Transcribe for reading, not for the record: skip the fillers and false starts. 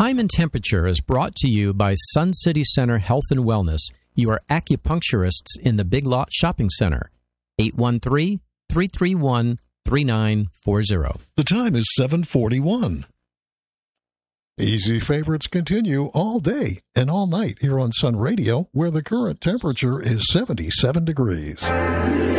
Time and Temperature is brought to you by Sun City Center Health and Wellness, your acupuncturists in the Big Lot Shopping Center. 813-331-3940. The time is 7:41. Easy favorites continue all day and all night here on Sun Radio, where the current temperature is 77 degrees.